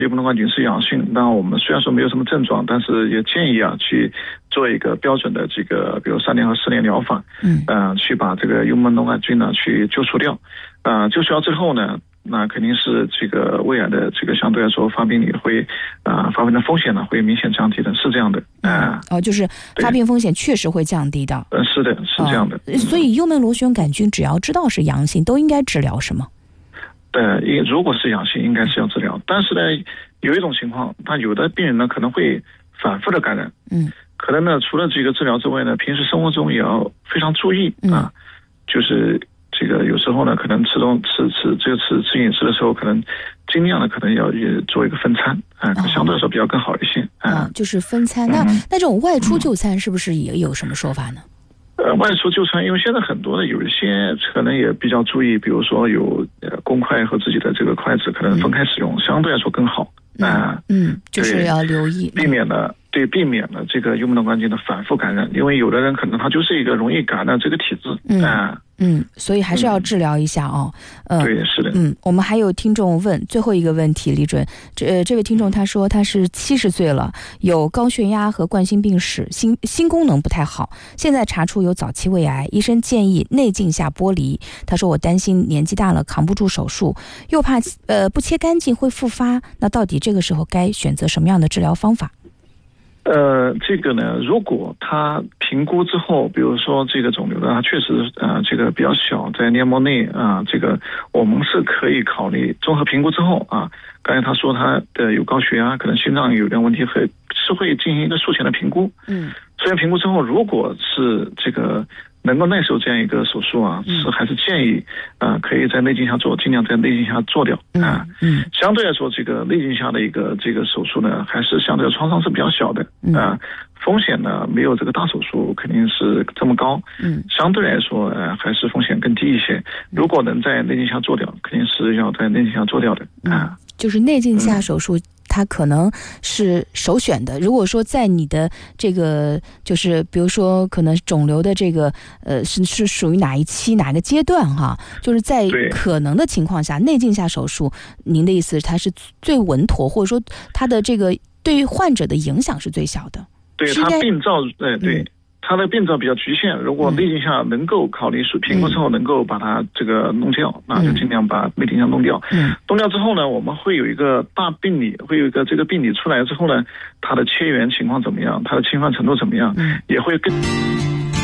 幽门螺杆菌是阳性，那我们虽然说没有什么症状，但是也建议去做一个标准的这个，比如3年和4年疗法，去把这个幽门螺杆菌呢去救除掉。救除掉之后呢，那肯定是这个未来的这个相对来说发病率会发病的风险呢会明显降低的，是这样的。 就是发病风险确实会降低的。 是的，是这样的。 所以幽门螺旋杆菌只要知道是阳性，都应该治疗是吗？ 如果是阳性，应该是要治疗。但是呢，有一种情况，他有的病人呢可能会反复的感染。可能呢，除了这个治疗之外呢，平时生活中也要非常注意就是这个有时候呢，可能吃饮食的时候，可能尽量的可能要也做一个分餐相对来说比较更好一些。 就是分餐。那这种外出就餐是不是也有什么说法呢？ 外出就餐，因为现在很多的有一些可能也比较注意，比如说有公筷和自己的这个筷子可能分开使用，相对来说更好。 就是要留意， 避免了这个幽门螺杆菌的反复感染，因为有的人可能他就是一个容易感染这个体质。 所以还是要治疗一下对，是的。 我们还有听众问最后一个问题，李准，这位听众他说他是70岁了，有高血压和冠心病史，心功能不太好，现在查出有早期胃癌，医生建议内镜下剥离。他说我担心年纪大了扛不住手术，又怕不切干净会复发，那到底这个时候该选择什么样的治疗方法？ 这个呢，如果他评估之后，比如说这个肿瘤呢，它确实这个比较小，在黏膜内这个我们是可以考虑综合评估之后刚才他说他的有高血压，可能心脏有点问题，是会进行一个术前的评估。术前评估之后，如果是这个能够耐受这样一个手术还是建议可以在内镜下做，尽量在内镜下做掉。相对来说，这个内镜下的一个这个手术呢，还是相对创伤是比较小的。风险呢没有这个大手术肯定是这么高。相对来说还是风险更低一些。如果能在内镜下做掉，肯定是要在内镜下做掉的。 就是内镜下手术它可能是首选的。如果说在你的这个就是比如说可能肿瘤的这个是属于哪一期哪个阶段就是在可能的情况下，内镜下手术，您的意思它是最稳妥，或者说它的这个对于患者的影响是最小的？ 对，它病灶它的病灶比较局限，如果内镜下能够考虑评估之后能够把它这个弄掉，那就尽量把内镜下弄掉。弄掉之后呢，我们会有一个大病理，会有一个这个病理出来之后呢，它的切缘情况怎么样，它的侵犯程度怎么样，也会更